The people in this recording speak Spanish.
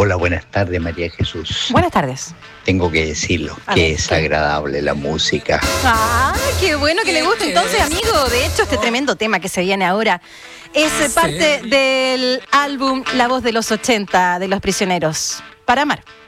Hola, buenas tardes, María Jesús. Buenas tardes. Tengo que decirlo, que es agradable la música. ¡Ah, qué bueno que le guste entonces, amigo! De hecho, este tremendo tema que se viene ahora es parte del álbum La Voz de los 80 de Los Prisioneros. Para amar.